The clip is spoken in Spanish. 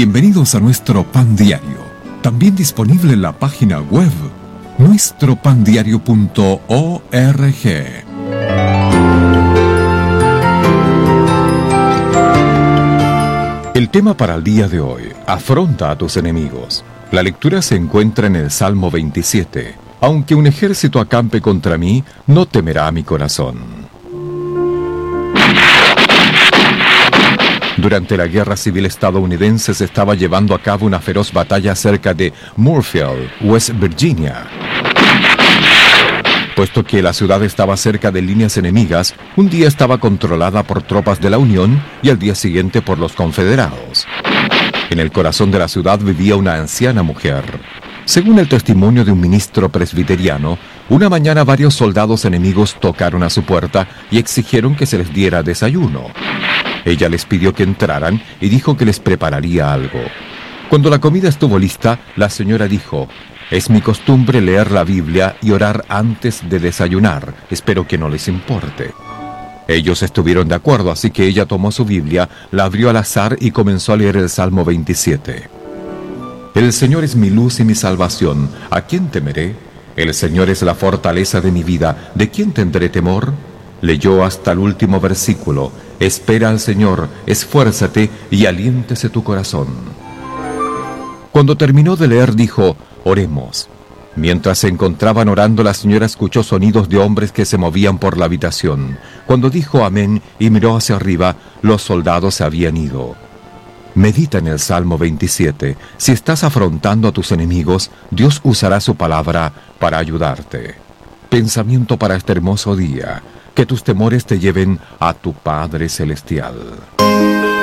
Bienvenidos a nuestro Pan Diario, también disponible en la página web nuestropandiario.org. El tema para el día de hoy: afronta a tus enemigos. La lectura se encuentra en el Salmo 27. Aunque un ejército acampe contra mí, no temerá mi corazón. Durante la Guerra Civil estadounidense se estaba llevando a cabo una feroz batalla cerca de Moorefield, West Virginia. Puesto que la ciudad estaba cerca de líneas enemigas, un día estaba controlada por tropas de la Unión y al día siguiente por los confederados. En el corazón de la ciudad vivía una anciana mujer. Según el testimonio de un ministro presbiteriano, una mañana varios soldados enemigos tocaron a su puerta y exigieron que se les diera desayuno. Ella les pidió que entraran y dijo que les prepararía algo. Cuando la comida estuvo lista, la señora dijo: «Es mi costumbre leer la Biblia y orar antes de desayunar. Espero que no les importe». Ellos estuvieron de acuerdo, así que ella tomó su Biblia, la abrió al azar y comenzó a leer el Salmo 27. «El Señor es mi luz y mi salvación. ¿A quién temeré? El Señor es la fortaleza de mi vida. ¿De quién tendré temor?». Leyó hasta el último versículo. «Espera al Señor, esfuérzate y aliéntese tu corazón». Cuando terminó de leer dijo: «Oremos». Mientras se encontraban orando, la señora escuchó sonidos de hombres que se movían por la habitación. Cuando dijo amén y miró hacia arriba, los soldados se habían ido. Medita en el Salmo 27. Si estás afrontando a tus enemigos, Dios usará su palabra para ayudarte. Pensamiento para este hermoso día: que tus temores te lleven a tu Padre Celestial.